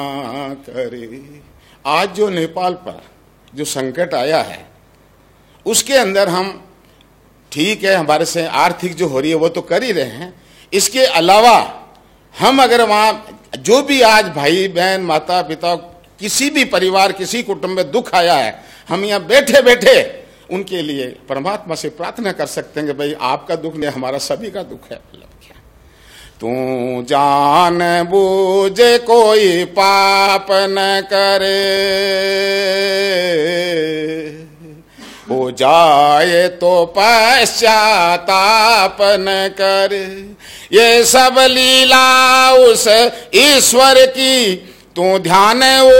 करे। आज जो नेपाल पर जो संकट आया है उसके अंदर हम ठीक है, हमारे से आर्थिक जो हो रही है वो तो कर ही रहे हैं, इसके अलावा हम अगर वहाँ जो भी आज भाई बहन माता पिता किसी भी परिवार किसी कुटुंब में दुख आया है, हम यहाँ बैठे बैठे उनके लिए परमात्मा से प्रार्थना कर सकते हैं कि भाई आपका दुख नहीं हमारा सभी का दुख है। तू जान बूझ कोई पाप न करे, हो जाए तो पश्चाताप न करे। ये सब लीला उस ईश्वर की, तू ध्यान